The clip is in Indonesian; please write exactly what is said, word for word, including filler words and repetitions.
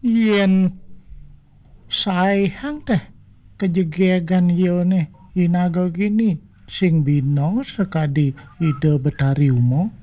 Yen saihang teh kejegegan yone inaga gini sing bino sekadi ide betari umo.